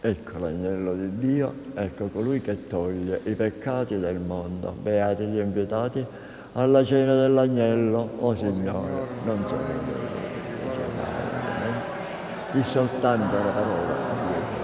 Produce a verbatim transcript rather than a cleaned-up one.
Ecco l'agnello di Dio, ecco colui che toglie i peccati del mondo. Beati gli invitati alla cena dell'agnello. O Signore, non sono io di soltanto la parola